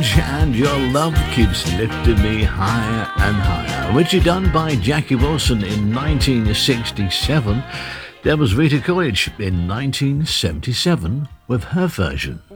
Coolidge and Your Love Keeps Lifting Me Higher and Higher, which is done by Jackie Wilson in 1967. There was Rita Coolidge in 1977 with her version.